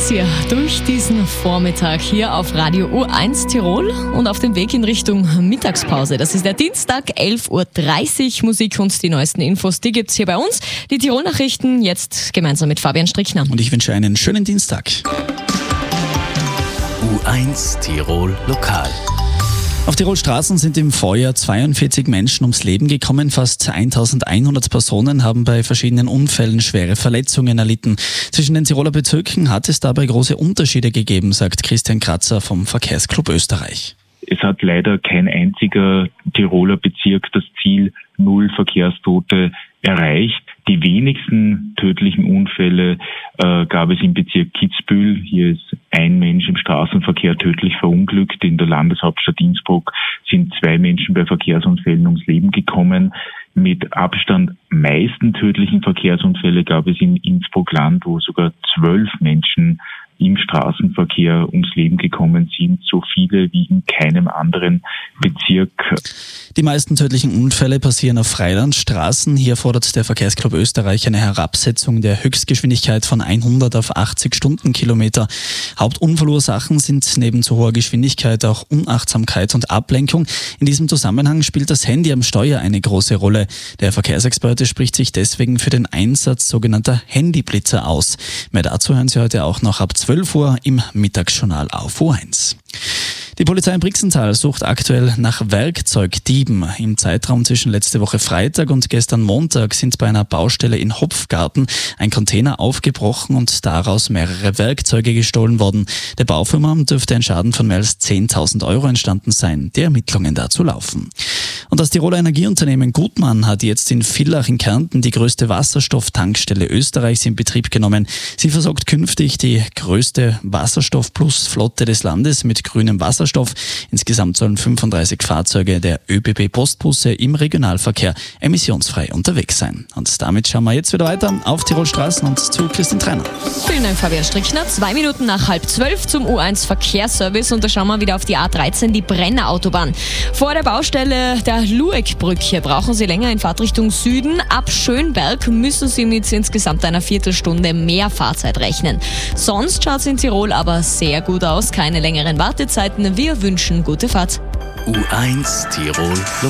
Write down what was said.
unterwegs hier durch diesen Vormittag hier auf Radio U1 Tirol und auf dem Weg in Richtung Mittagspause. Das ist der Dienstag, 11.30 Uhr. Musik und die neuesten Infos, die gibt's hier bei uns. Die Tirol-Nachrichten jetzt gemeinsam mit Fabian Strickner. Und ich wünsche einen schönen Dienstag. U1 Tirol Lokal. Auf Tirol Straßen sind im Vorjahr 42 Menschen ums Leben gekommen. Fast 1100 Personen haben bei verschiedenen Unfällen schwere Verletzungen erlitten. Zwischen den Tiroler Bezirken hat es dabei große Unterschiede gegeben, sagt Christian Kratzer vom Verkehrsclub Österreich. Es hat leider kein einziger Tiroler Bezirk das Ziel 0 Verkehrstote erreicht. Die wenigsten tödlichen Unfälle gab es im Bezirk Kitzbühel. Hier ist ein Mensch im Straßenverkehr tödlich verunglückt. In der Landeshauptstadt Innsbruck sind 2 Menschen bei Verkehrsunfällen ums Leben gekommen. Mit Abstand meisten tödlichen Verkehrsunfälle gab es in Innsbruck-Land, wo sogar 12 Menschen im Straßenverkehr ums Leben gekommen sind, so viele wie in keinem anderen Bezirk. Die meisten tödlichen Unfälle passieren auf Freilandstraßen. Hier fordert der Verkehrsclub Österreich eine Herabsetzung der Höchstgeschwindigkeit von 100 auf 80 Stundenkilometer. Hauptunfallursachen sind neben zu hoher Geschwindigkeit auch Unachtsamkeit und Ablenkung. In diesem Zusammenhang spielt das Handy am Steuer eine große Rolle. Der Verkehrsexperte spricht sich deswegen für den Einsatz sogenannter Handyblitzer aus. Mehr dazu hören Sie heute auch noch ab 12 Uhr im Mittagsjournal auf U1. Die Polizei in Brixental sucht aktuell nach Werkzeugdieben. Im Zeitraum zwischen letzte Woche Freitag und gestern Montag sind bei einer Baustelle in Hopfgarten ein Container aufgebrochen und daraus mehrere Werkzeuge gestohlen worden. Der Baufirma dürfte ein Schaden von mehr als 10.000 Euro entstanden sein. Die Ermittlungen dazu laufen. Und das Tiroler Energieunternehmen Gutmann hat jetzt in Villach in Kärnten die größte Wasserstofftankstelle Österreichs in Betrieb genommen. Sie versorgt künftig die größte Wasserstoff-Plus-Flotte des Landes mit grünem Wasserstoff. Insgesamt sollen 35 Fahrzeuge der ÖBB-Postbusse im Regionalverkehr emissionsfrei unterwegs sein. Und damit schauen wir jetzt wieder weiter auf Tirol Straßen und zu Christine Treiner. Vielen Dank, Fabian Strickner. 2 Minuten nach 11:30 zum U1 Verkehrsservice und da schauen wir wieder auf die A13, die Brenner Autobahn. Vor der Baustelle der Lueckbrücke brauchen Sie länger in Fahrtrichtung Süden. Ab Schönberg müssen Sie mit insgesamt einer Viertelstunde mehr Fahrzeit rechnen. Sonst schaut es in Tirol aber sehr gut aus. Keine längeren Wartezeiten. Wir wünschen gute Fahrt. U1 Tirol Lokal.